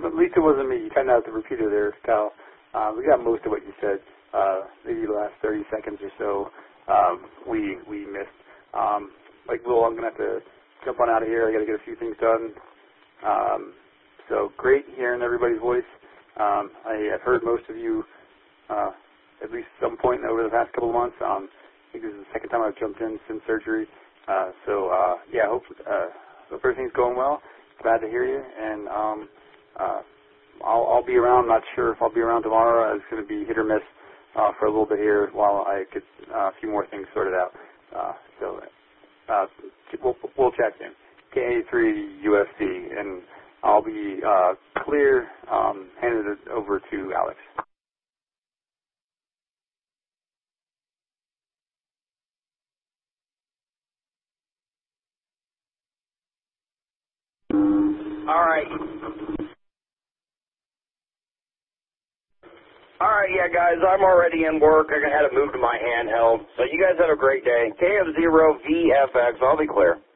At least it wasn't me. You kind of have to repeat it there, Kyle. We got most of what you said. Maybe the last 30 seconds or so we missed. Like Will, I'm going to have to jump on out of here. I got to get a few things done. So great hearing everybody's voice. I have heard most of you at least some point over the past couple of months. I think this is the second time I've jumped in since surgery. Yeah, hope everything's going well. Glad to hear you, and I'll be around. Not sure if I'll be around tomorrow. It's going to be hit or miss for a little bit here while I get a few more things sorted out. We'll chat soon. K83 UFC, and I'll be clear. Handed it over to Alex. All right, yeah, guys, I'm already in work. I had to move to my handheld. So you guys have a great day. KF0VFX, I'll be clear.